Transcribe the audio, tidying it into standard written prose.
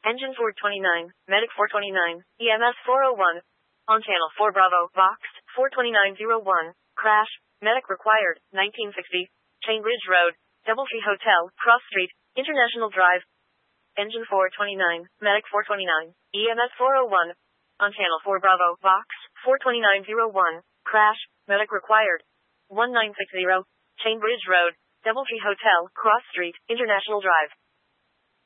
Engine 429, Medic 429, EMS 401. On Channel 4 Bravo, Vox 42901. Crash, Medic required, 1960. Chainbridge Road, Doubletree Hotel, Cross Street, International Drive. Engine 429, Medic 429, EMS 401. On Channel 4 Bravo, Vox 42901. Crash, Medic required, 1960. Chainbridge Road, Doubletree Hotel, Cross Street, International Drive.